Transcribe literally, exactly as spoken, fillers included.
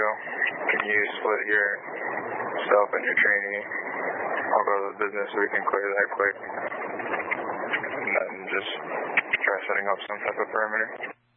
can you split your stuff and your training? I'll go to the business so we can clear that quick. And then just try setting up some type of perimeter.